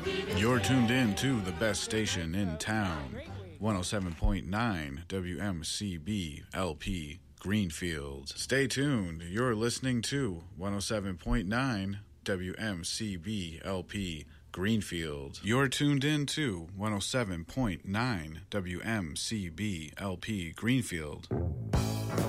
You're tuned in to the best station in town, 107.9 WMCB LP Greenfield. Stay tuned. You're listening to 107.9 WMCB LP Greenfield. You're tuned in to 107.9 WMCB LP Greenfield.